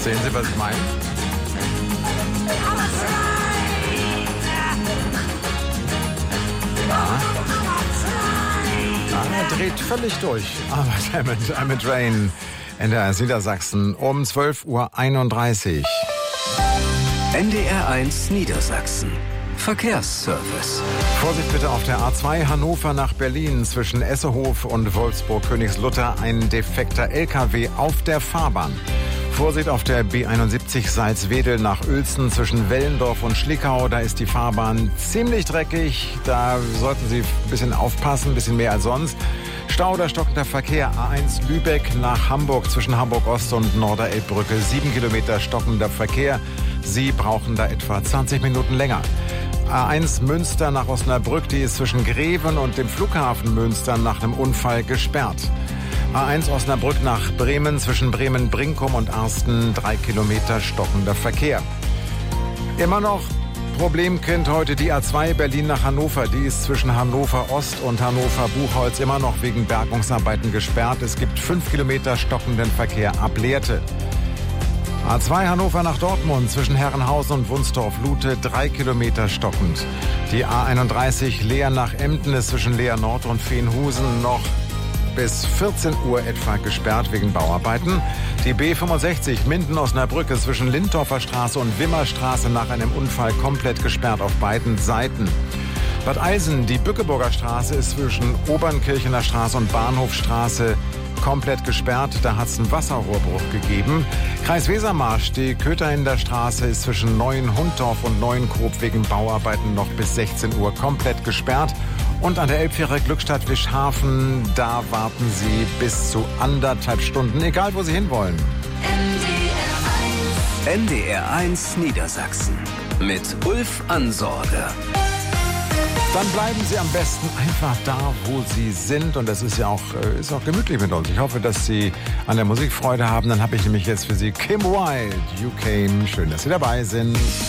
Sehen Sie, was ich meine? Er dreht völlig durch. Aber I'm Rain in der Niedersachsen um 12:31 Uhr. NDR1 Niedersachsen. Verkehrsservice. Vorsicht bitte auf der A2 Hannover nach Berlin zwischen Essehof und Wolfsburg-Königslutter. Ein defekter LKW auf der Fahrbahn. Vorsicht auf der B71 Salzwedel nach Uelzen zwischen Wellendorf und Schlickau. Da ist die Fahrbahn ziemlich dreckig. Da sollten Sie ein bisschen aufpassen, ein bisschen mehr als sonst. Stau oder stockender Verkehr. A1 Lübeck nach Hamburg zwischen Hamburg-Ost und Norderelbbrücke. 7 Kilometer stockender Verkehr. Sie brauchen da etwa 20 Minuten länger. A1 Münster nach Osnabrück, die ist zwischen Greven und dem Flughafen Münster nach einem Unfall gesperrt. A1 Osnabrück nach Bremen zwischen Bremen-Brinkum und Arsten 3 Kilometer stockender Verkehr. Immer noch Problemkind heute die A2 Berlin nach Hannover. Die ist zwischen Hannover Ost und Hannover Buchholz immer noch wegen Bergungsarbeiten gesperrt. Es gibt 5 Kilometer stockenden Verkehr ab Lehrte. A2 Hannover nach Dortmund zwischen Herrenhausen und Wunstorf-Lute 3 Kilometer stockend. Die A31 Leer nach Emden ist zwischen Leer Nord und Veenhusen noch bis 14 Uhr etwa gesperrt wegen Bauarbeiten. Die B65 Minden-Osnabrück ist zwischen Lindorfer Straße und Wimmerstraße nach einem Unfall komplett gesperrt auf beiden Seiten. Bad Eisen, die Bückeburger Straße ist zwischen Obernkirchener Straße und Bahnhofstraße komplett gesperrt. Da hat es einen Wasserrohrbruch gegeben. Kreis Wesermarsch, die Kötherhinder Straße ist zwischen Neuenhundorf und Neuenkoop wegen Bauarbeiten noch bis 16 Uhr komplett gesperrt. Und an der Elbfähre Glückstadt-Wischhafen, da warten Sie bis zu 1,5 Stunden, egal wo Sie hinwollen. NDR1 Niedersachsen mit Ulf Ansorge. Dann bleiben Sie am besten einfach da, wo Sie sind. Und das ist ja auch gemütlich mit uns. Ich hoffe, dass Sie an der Musik Freude haben. Dann habe ich nämlich jetzt für Sie Kim Wilde, You Came. Schön, dass Sie dabei sind.